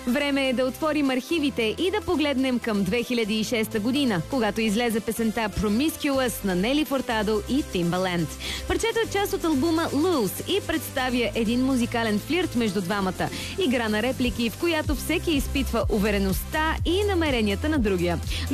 Време е да отворим архивите и да погледнем към 2006 година, когато излезе песента Promiscuous на Нели Фуртадо и Timbaland. Парчето е част от албума Loose и представя един музикален флирт между двамата. Игра на реплики, в която всеки изпитва увереността и намеренията на другия.